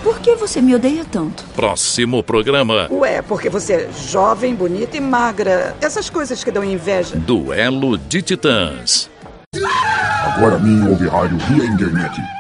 Por que você me odeia tanto? Próximo programa. Ué, porque você é jovem, bonita e magra. Essas coisas que dão inveja. Duelo de Titãs. Agora me ouve rádio via internet.